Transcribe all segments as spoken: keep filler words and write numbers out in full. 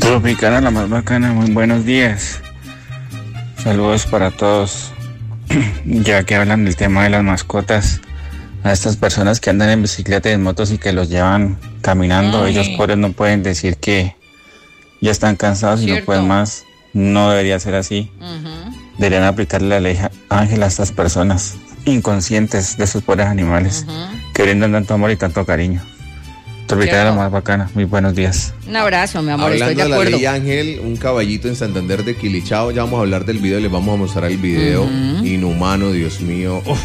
Tropicana, la más bacana, muy buenos días. Saludos para todos. Ya que hablan del tema de las mascotas, a estas personas que andan en bicicleta y en motos y que los llevan caminando, Ay. ellos pobres no pueden decir que ya están cansados y no pueden más. No debería ser así. Uh-huh. Deberían aplicarle la ley Ángel a estas personas inconscientes de sus pobres animales, uh-huh. que brindan tanto amor y tanto cariño. Tropicana, la más bacana. Muy buenos días. Un abrazo, mi amor. Hablando estoy de de la acuerdo. ley Ángel, un caballito en Santander de Quilichao. Ya vamos a hablar del video, les vamos a mostrar el video. Uh-huh. Inhumano, Dios mío. Uf.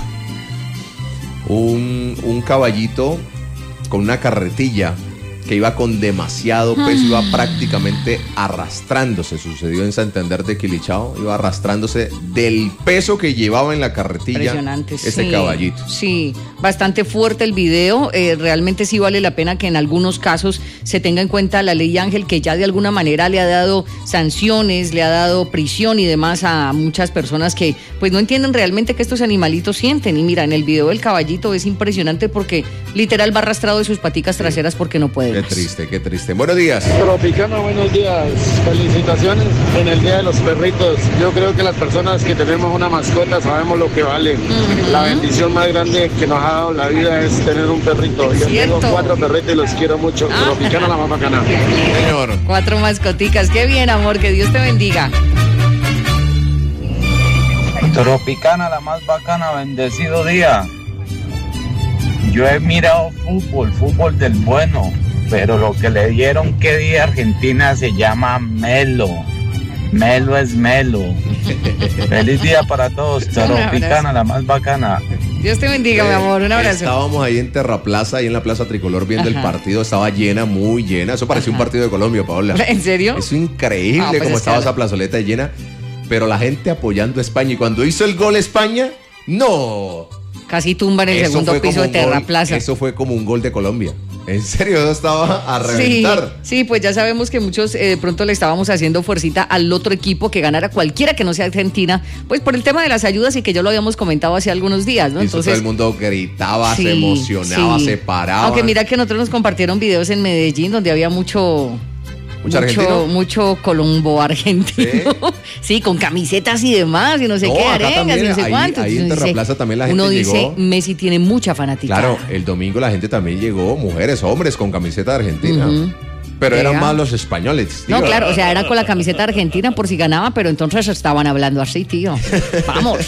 Un, un caballito con una carretilla que iba con demasiado peso, iba prácticamente arrastrándose. Sucedió en Santander de Quilichao, iba arrastrándose del peso que llevaba en la carretilla. Impresionante, ese sí, caballito. Sí, bastante fuerte el video. Eh, realmente sí vale la pena que en algunos casos se tenga en cuenta la ley Ángel, que ya de alguna manera le ha dado sanciones, le ha dado prisión y demás a muchas personas que pues no entienden realmente que estos animalitos sienten. Y mira, en el video del caballito es impresionante porque literal va arrastrado de sus paticas traseras porque no puede. Qué triste, qué triste. Buenos días. Tropicana, buenos días. Felicitaciones en el Día de los Perritos. Yo creo que las personas que tenemos una mascota sabemos lo que vale. Uh-huh. La bendición más grande que nos ha dado la vida es tener un perrito. Yo ¿Cierto? tengo cuatro perritos y los quiero mucho. Ah. Tropicana, la más bacana. Señor. Cuatro mascoticas. Qué bien, amor. Que Dios te bendiga. Tropicana, la más bacana. Bendecido día. Yo he mirado fútbol, fútbol del bueno. Pero lo que le dieron que día a Argentina se llama Melo. Melo es Melo. Feliz día para todos. Tropicana, la más bacana. Dios te bendiga, eh, mi amor. Un abrazo. Estábamos ahí en Terraplaza, ahí en la Plaza Tricolor, viendo Ajá. el partido. Estaba llena, muy llena. Eso parecía Ajá. un partido de Colombia, Paola. ¿En serio? Es increíble ah, pues como estaba esa plazoleta llena. Pero la gente apoyando a España. Y cuando hizo el gol España, ¡no! Casi tumba en el eso segundo piso de Terraplaza. Eso fue como un gol de Colombia. En serio, eso estaba a reventar. Sí, sí, pues ya sabemos que muchos eh, de pronto le estábamos haciendo fuercita al otro equipo que ganara cualquiera que no sea Argentina, pues por el tema de las ayudas y que ya lo habíamos comentado hace algunos días, ¿no? Y Entonces todo el mundo gritaba, sí, se emocionaba, sí. se paraba. Aunque mira que nosotros nos compartieron videos en Medellín donde había mucho... ¿Mucho, mucho, mucho colombo argentino, ¿Sí? sí, con camisetas y demás, y no sé no, qué, arengas, y no sé ahí, cuánto. Ahí en Terraplaza también la gente uno llegó. Uno dice, Messi tiene mucha fanaticada. Claro, el domingo la gente también llegó, mujeres, hombres, con camiseta de Argentina. Uh-huh. Pero eran Era. más los españoles, tío. No, claro, o sea, era con la camiseta argentina por si ganaba, pero entonces estaban hablando así, tío. Vamos.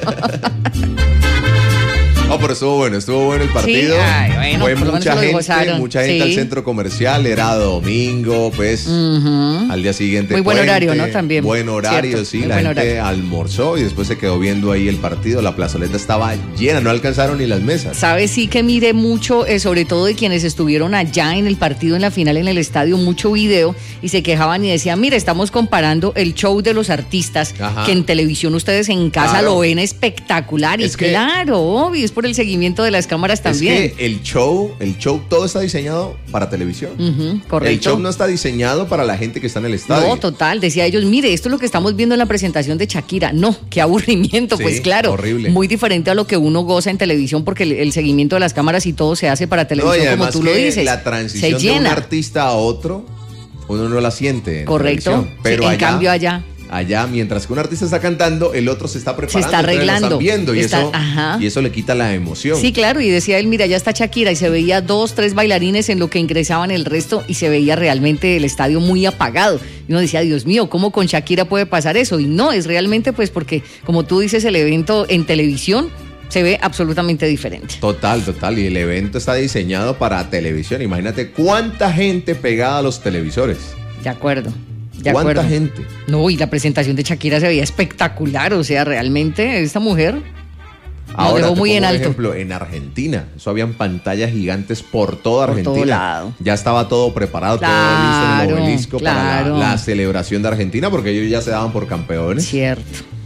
No, pero estuvo bueno, estuvo bueno el partido. Sí, ay, bueno, fue por mucha lo gente, gozaron. mucha gente Sí. al centro comercial, era domingo, pues uh-huh. al día siguiente. Muy buen puente, horario, ¿no? También. Buen horario, Cierto, sí, muy la buen gente horario. almorzó y después se quedó viendo ahí el partido. La plazoleta estaba llena, no alcanzaron ni las mesas. ¿Sabes? Sí que mire mucho, eh, sobre todo de quienes estuvieron allá en el partido, en la final, en el estadio, mucho video y se quejaban y decían, mire, estamos comparando el show de los artistas, Ajá. que en televisión ustedes en casa claro. lo ven espectacular es y que, claro, obvio, es por el seguimiento de las cámaras también. Es que el show, el show todo está diseñado para televisión. Uh-huh, correcto. El show no está diseñado para la gente que está en el estadio. No, total, decía ellos, mire, esto es lo que estamos viendo en la presentación de Shakira. No, qué aburrimiento, sí, pues claro. Horrible. Muy diferente a lo que uno goza en televisión porque el, el seguimiento de las cámaras y todo se hace para televisión, no, como tú lo dices. La transición de un artista a otro, uno no la siente en correcto, pero sí, en allá, cambio allá. Allá, mientras que un artista está cantando, el otro se está preparando. Se está arreglando. Lo están viendo y, está, eso, y eso le quita la emoción. Sí, claro, y decía él, mira, ya está Shakira y se veía dos, tres bailarines en lo que ingresaban el resto y se veía realmente el estadio muy apagado. Y uno decía, Dios mío, ¿cómo con Shakira puede pasar eso? Y no, es realmente pues porque, como tú dices, el evento en televisión se ve absolutamente diferente. Total, total, y el evento está diseñado para televisión. Imagínate cuánta gente pegada a los televisores. De acuerdo. De ¿Cuánta acuerdo. gente? No, y la presentación de Shakira se veía espectacular, o sea, realmente esta mujer nos Ahora, dejó muy en por alto. ejemplo, en Argentina, eso habían pantallas gigantes por toda Por Argentina. todo lado. Ya estaba todo preparado, claro, todo listo en el obelisco claro. para la, la celebración de Argentina, porque ellos ya se daban por campeones. Cierto.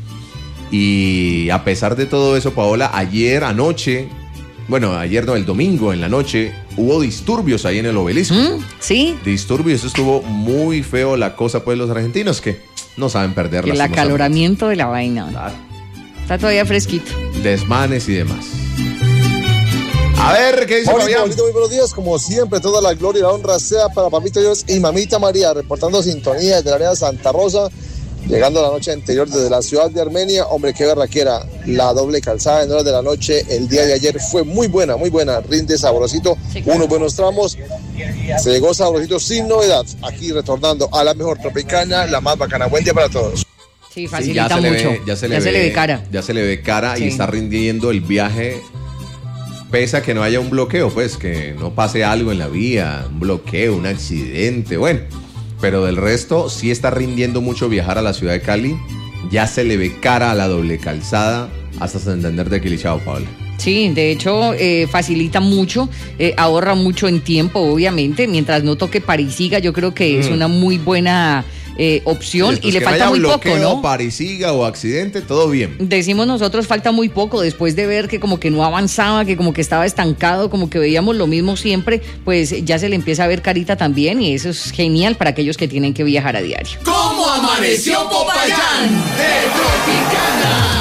Y a pesar de todo eso, Paola, ayer anoche, bueno, ayer no, el domingo en la noche, hubo disturbios ahí en el obelisco. ¿Mm? Sí. Disturbios, estuvo muy feo la cosa, pues los argentinos que no saben perder El acaloramiento de la vaina. Claro. Está todavía fresquito. Desmanes y demás. A ver, ¿qué dice Maurito, Fabián? Maurito, muy buenos días. Como siempre, toda la gloria y la honra sea para Papito Dios y Mamita María, reportando sintonía desde la área de Santa Rosa, llegando la noche anterior desde la ciudad de Armenia. Hombre, qué berraquera. La doble calzada en horas de la noche el día de ayer fue muy buena, muy buena. Rinde sabrosito, sí, claro. Unos buenos tramos. Se llegó sabrosito sin novedad. Aquí retornando a la mejor Tropicana, la más bacana. Buen día para todos. Sí, facilita sí, ya mucho. Se le ve, ya se le, ya ve, se le ve cara. Ya se le ve cara sí. Y está rindiendo el viaje. Pese a que no haya un bloqueo, pues, que no pase algo en la vía, un bloqueo, un accidente, bueno. Pero del resto, sí está rindiendo mucho viajar a la ciudad de Cali. Ya se le ve cara a la doble calzada hasta Santander de Quilichao, Paola. Sí, de hecho, eh, facilita mucho, eh, ahorra mucho en tiempo, obviamente. Mientras no toque Parisiga, yo creo que mm. es una muy buena eh, opción. Y, y le que falta no haya muy bloqueo, poco, ¿no? Parisiga o accidente, todo bien. Decimos nosotros, falta muy poco, después de ver que como que no avanzaba, que como que estaba estancado, como que veíamos lo mismo siempre, pues ya se le empieza a ver carita también, y eso es genial para aquellos que tienen que viajar a diario. ¿Cómo amaneció Popayán de Tropicana?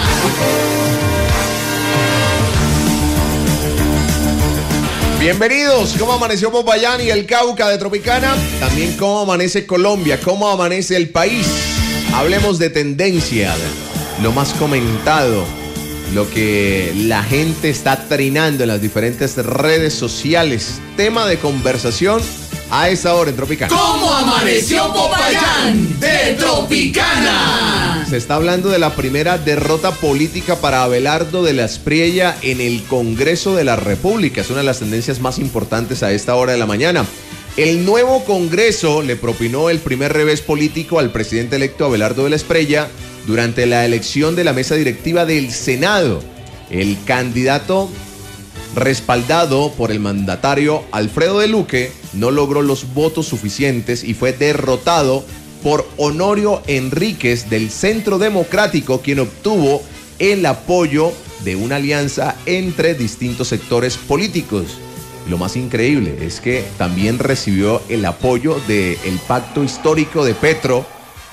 Bienvenidos, ¿cómo amaneció Popayán y el Cauca de Tropicana? También cómo amanece Colombia, cómo amanece el país. Hablemos de tendencia, lo más comentado, lo que la gente está trinando en las diferentes redes sociales. Tema de conversación a esta hora en Tropicana. ¿Cómo amaneció Popayán de Tropicana? Se está hablando de la primera derrota política para Abelardo de la Espriella en el Congreso de la República. Es una de las tendencias más importantes a esta hora de la mañana. El nuevo Congreso le propinó el primer revés político al presidente electo Abelardo de la Espriella durante la elección de la mesa directiva del Senado. El candidato respaldado por el mandatario Alfredo de Luque no logró los votos suficientes y fue derrotado por Honorio Enríquez del Centro Democrático, quien obtuvo el apoyo de una alianza entre distintos sectores políticos. Lo más increíble es que también recibió el apoyo del Pacto Histórico de Petro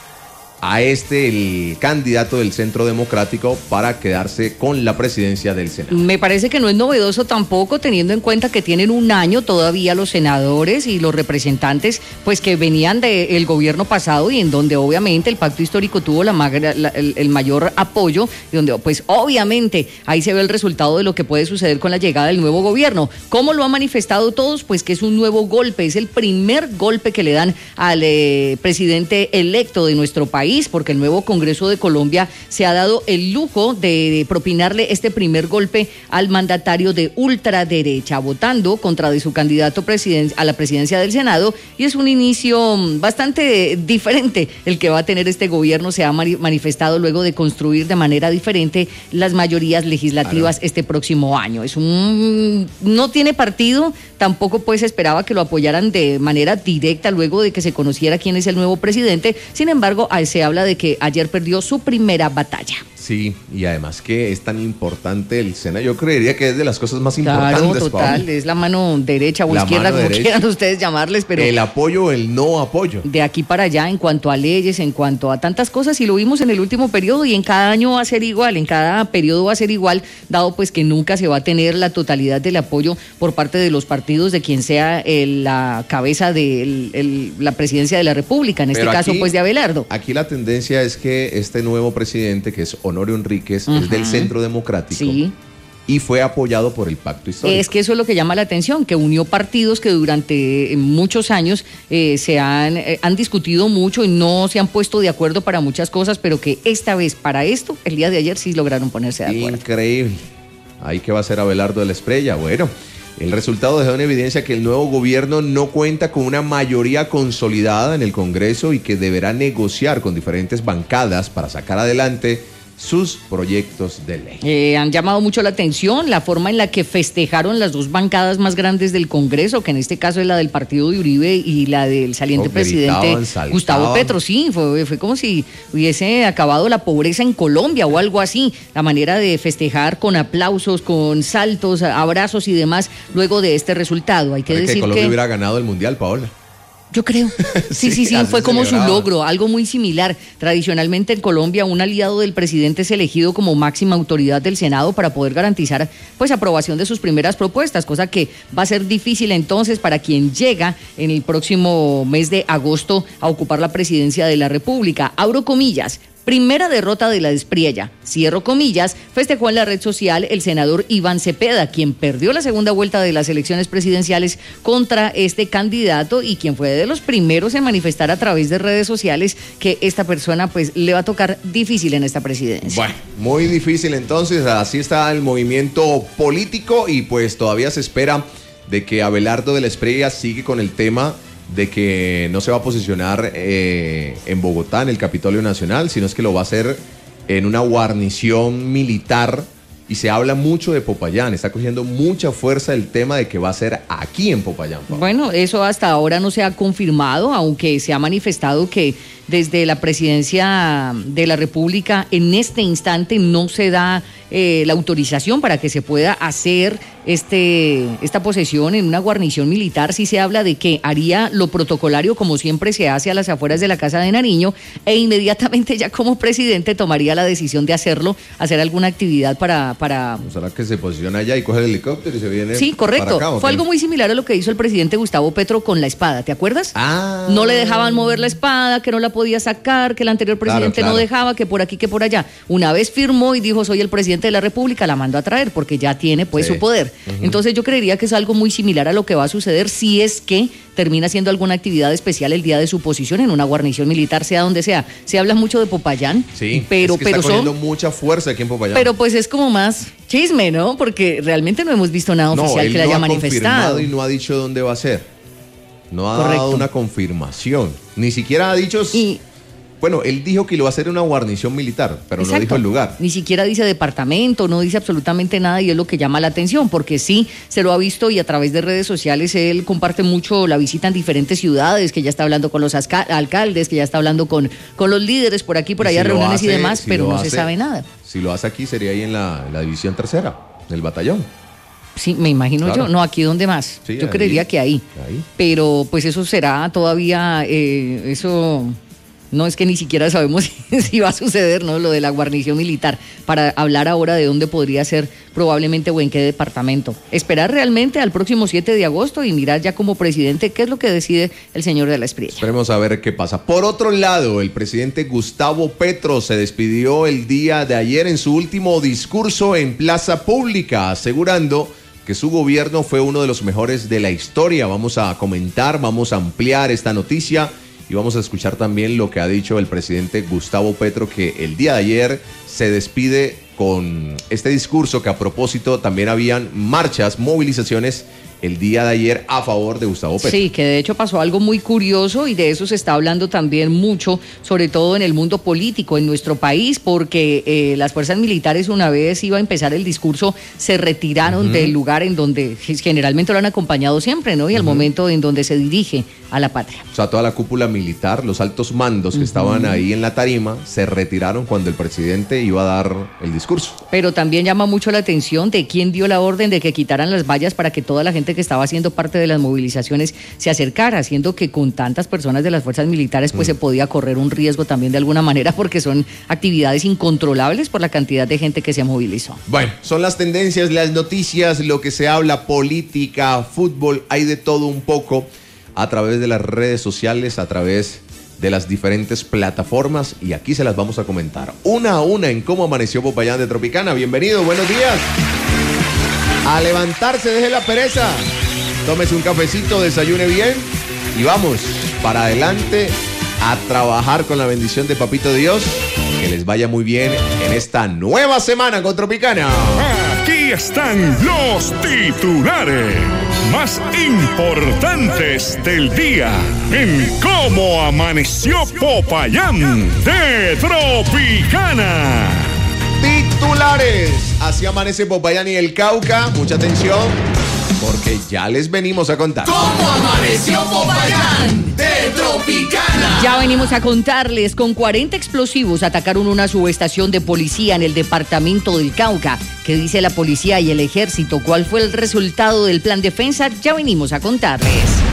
a este, el candidato del Centro Democrático, para quedarse con la presidencia del Senado. Me parece que no es novedoso tampoco, teniendo en cuenta que tienen un año todavía los senadores y los representantes, pues que venían del gobierno pasado, y en donde obviamente el Pacto Histórico tuvo la, la, el, el mayor apoyo, y donde pues obviamente ahí se ve el resultado de lo que puede suceder con la llegada del nuevo gobierno. ¿Cómo lo han manifestado todos? Pues que es un nuevo golpe, es el primer golpe que le dan al eh, presidente electo de nuestro país, porque el nuevo Congreso de Colombia se ha dado el lujo de propinarle este primer golpe al mandatario de ultraderecha, votando contra de su candidato presiden- a la presidencia del Senado, y es un inicio bastante diferente el que va a tener este gobierno. Se ha manifestado luego de construir de manera diferente las mayorías legislativas claro. este próximo año. Es un no tiene partido, tampoco pues esperaba que lo apoyaran de manera directa luego de que se conociera quién es el nuevo presidente. Sin embargo, a ese habla de que ayer perdió su primera batalla. Sí, y además que es tan importante el Senado, yo creería que es de las cosas más importantes. Claro, total, Pablo. Es la mano derecha o la izquierda, como derecha. quieran ustedes llamarles, pero... El apoyo o el no apoyo. De aquí para allá, en cuanto a leyes, en cuanto a tantas cosas, y lo vimos en el último periodo, y en cada año va a ser igual, en cada periodo va a ser igual, dado pues que nunca se va a tener la totalidad del apoyo por parte de los partidos de quien sea el, la cabeza de el, el, la presidencia de la República, en pero este aquí, caso pues de Abelardo. Aquí la tendencia es que este nuevo presidente, que es Honorio Enríquez, uh-huh. es del Centro Democrático. Sí. Y fue apoyado por el Pacto Histórico. Es que eso es lo que llama la atención, que unió partidos que durante muchos años eh, se han, eh, han discutido mucho y no se han puesto de acuerdo para muchas cosas, pero que esta vez para esto, el día de ayer sí lograron ponerse de acuerdo. Increíble. Ahí que va a ser Abelardo de la Espriella. Bueno, el resultado dejó en evidencia que el nuevo gobierno no cuenta con una mayoría consolidada en el Congreso y que deberá negociar con diferentes bancadas para sacar adelante sus proyectos de ley. Eh, han llamado mucho la atención la forma en la que festejaron las dos bancadas más grandes del Congreso, que en este caso es la del partido de Uribe y la del saliente oh, presidente gritaban, Gustavo Petro. Sí, fue, fue como si hubiese acabado la pobreza en Colombia o algo así. La manera de festejar con aplausos, con saltos, abrazos y demás luego de este resultado. Hay que Para decir que Colombia que hubiera ganado el Mundial, Paola. Yo creo. Sí, sí, sí, sí fue como celebraba. Su logro, algo muy similar. Tradicionalmente en Colombia, un aliado del presidente es elegido como máxima autoridad del Senado para poder garantizar pues aprobación de sus primeras propuestas, cosa que va a ser difícil entonces para quien llega en el próximo mes de agosto a ocupar la presidencia de la República. Abro comillas. Primera derrota de la Espriella, cierro comillas, festejó en la red social el senador Iván Cepeda, quien perdió la segunda vuelta de las elecciones presidenciales contra este candidato y quien fue de los primeros en manifestar a través de redes sociales que esta persona pues le va a tocar difícil en esta presidencia. Bueno, muy difícil entonces, así está el movimiento político y pues todavía se espera de que Abelardo de la Espriella sigue con el tema de que no se va a posicionar eh, en Bogotá, en el Capitolio Nacional, sino es que lo va a hacer en una guarnición militar y se habla mucho de Popayán, está cogiendo mucha fuerza el tema de que va a ser aquí en Popayán. Pablo. Bueno, eso hasta ahora no se ha confirmado, aunque se ha manifestado que desde la presidencia de la República en este instante no se da eh, la autorización para que se pueda hacer este, esta posesión en una guarnición militar. Sí se habla de que haría lo protocolario como siempre se hace a las afueras de la Casa de Nariño e inmediatamente ya como presidente tomaría la decisión de hacerlo, hacer alguna actividad para... para... ¿Será que se posiciona allá y coge el helicóptero y se viene? Sí, correcto. Para acá, fue algo muy similar a lo que hizo el presidente Gustavo Petro con la espada, ¿te acuerdas? Ah. No le dejaban mover la espada, que no la podía sacar, que el anterior presidente claro, claro. no dejaba, que por aquí, que por allá. Una vez firmó y dijo, soy el presidente de la República, la mandó a traer porque ya tiene pues sí. su poder. Uh-huh. Entonces yo creería que es algo muy similar a lo que va a suceder si es que termina haciendo alguna actividad especial el día de su posición en una guarnición militar, sea donde sea. Se habla mucho de Popayán, sí, pero, es que pero está cogiendo son, mucha fuerza aquí en Popayán. Pero pues es como más chisme, ¿no? Porque realmente no hemos visto nada no, oficial él que le no haya ha manifestado. Confirmado y no ha dicho dónde va a ser. No ha Correcto. dado una confirmación. Ni siquiera ha dicho... Y, Bueno, él dijo que lo va a hacer en una guarnición militar, pero Exacto. no dijo el lugar. Ni siquiera dice departamento, no dice absolutamente nada y es lo que llama la atención, porque sí, se lo ha visto y a través de redes sociales él comparte mucho la visita en diferentes ciudades, que ya está hablando con los alcaldes, que ya está hablando con, con los líderes por aquí, por allá, si reuniones hace, y demás, si pero no hace, se sabe nada. Si lo hace aquí sería ahí en la, la división tercera, del batallón. Sí, me imagino claro. yo. No, aquí ¿dónde más? Sí, yo ahí, creería que ahí. ahí. Pero pues eso será todavía, eh, eso... No es que ni siquiera sabemos si va a suceder, ¿no? Lo de la guarnición militar, para hablar ahora de dónde podría ser probablemente o en qué departamento. Esperar realmente al próximo siete de agosto y mirar ya como presidente qué es lo que decide el señor de la Espriella. Esperemos a ver qué pasa. Por otro lado, el presidente Gustavo Petro se despidió el día de ayer en su último discurso en Plaza Pública, asegurando que su gobierno fue uno de los mejores de la historia. Vamos a comentar, vamos a ampliar esta noticia. Y vamos a escuchar también lo que ha dicho el presidente Gustavo Petro, que el día de ayer se despide con este discurso, que a propósito también habían marchas, movilizaciones el día de ayer a favor de Gustavo Petro. Sí, que de hecho pasó algo muy curioso y de eso se está hablando también mucho, sobre todo en el mundo político en nuestro país, porque eh, las fuerzas militares, una vez iba a empezar el discurso, se retiraron uh-huh. del lugar en donde generalmente lo han acompañado siempre, ¿no? Y al uh-huh. momento en donde se dirige a la patria. O sea, toda la cúpula militar, los altos mandos que uh-huh. estaban ahí en la tarima, se retiraron cuando el presidente iba a dar el discurso. Pero también llama mucho la atención de quién dio la orden de que quitaran las vallas para que toda la gente que estaba haciendo parte de las movilizaciones se acercara, haciendo que con tantas personas de las fuerzas militares pues mm. se podía correr un riesgo también de alguna manera, porque son actividades incontrolables por la cantidad de gente que se movilizó. Bueno, son las tendencias, las noticias, lo que se habla, política, fútbol, hay de todo un poco a través de las redes sociales, a través de las diferentes plataformas, y aquí se las vamos a comentar una a una en cómo amaneció Popayán de Tropicana. Bienvenido, buenos días. A levantarse, deje la pereza, tómese un cafecito, desayune bien y vamos para adelante a trabajar con la bendición de Papito Dios. Que les vaya muy bien en esta nueva semana con Tropicana. Aquí están los titulares más importantes del día en cómo amaneció Popayán de Tropicana. Titulares. Así amanece Popayán y el Cauca. Mucha atención, porque ya les venimos a contar. ¿Cómo amaneció Popayán de Tropicana? Ya venimos a contarles. Con cuarenta explosivos atacaron una subestación de policía en el departamento del Cauca. ¿Qué dice la policía y el ejército? ¿Cuál fue el resultado del plan defensa? Ya venimos a contarles.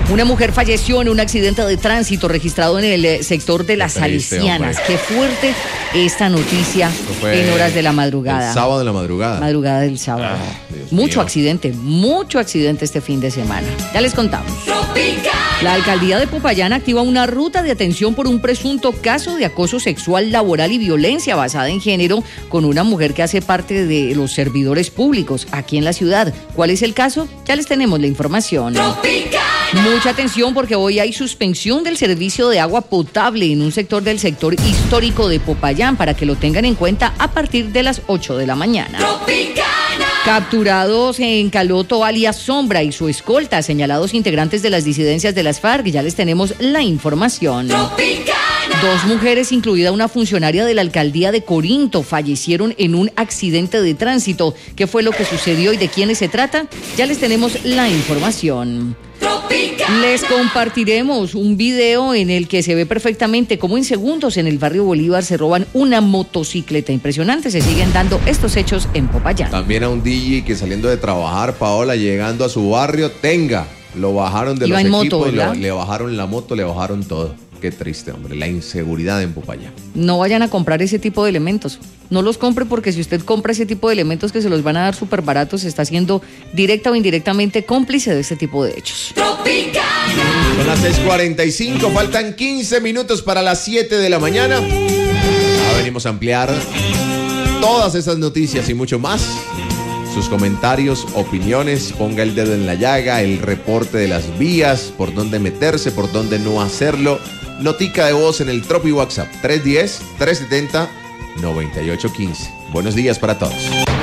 Una mujer falleció en un accidente de tránsito registrado en el sector de Las Salesianas. Qué fuerte esta noticia en horas de la madrugada. El sábado de la madrugada. Madrugada del sábado. Ah, mucho mío. accidente, mucho accidente este fin de semana. Ya les contamos. La alcaldía de Popayán activa una ruta de atención por un presunto caso de acoso sexual, laboral y violencia basada en género con una mujer que hace parte de los servidores públicos aquí en la ciudad. ¿Cuál es el caso? Ya les tenemos la información. Mucha atención porque hoy hay suspensión del servicio de agua potable en un sector del sector histórico de Popayán para que lo tengan en cuenta a partir de las ocho de la mañana. Capturados en Caloto alias Sombra y su escolta, señalados integrantes de las disidencias de las FARC, ya les tenemos la información. Dos mujeres, incluida una funcionaria de la alcaldía de Corinto, fallecieron en un accidente de tránsito. ¿Qué fue lo que sucedió y de quiénes se trata? Ya les tenemos la información. Les compartiremos un video en el que se ve perfectamente cómo en segundos en el barrio Bolívar se roban una motocicleta. Impresionante, se siguen dando estos hechos en Popayán. También a un D J que saliendo de trabajar, Paola, llegando a su barrio, tenga, lo bajaron de Iba los en equipos, moto, ¿verdad? le, le bajaron la moto, le bajaron todo. Qué triste, hombre, la inseguridad en Popayán. No vayan a comprar ese tipo de elementos. No los compre porque si usted compra ese tipo de elementos que se los van a dar súper baratos, se está haciendo directa o indirectamente cómplice de este tipo de hechos. Son las seis cuarenta y cinco, faltan quince minutos para las siete de la mañana. Ya venimos a ampliar todas esas noticias y mucho más. Sus comentarios, opiniones, ponga el dedo en la llaga, el reporte de las vías, por dónde meterse, por dónde no hacerlo. Notica de voz en el Tropi WhatsApp tres uno cero, tres siete cero, nueve ocho uno cinco. Buenos días para todos.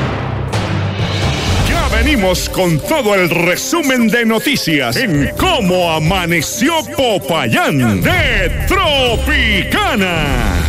Ya venimos con todo el resumen de noticias en Cómo Amaneció Popayán de Tropicana.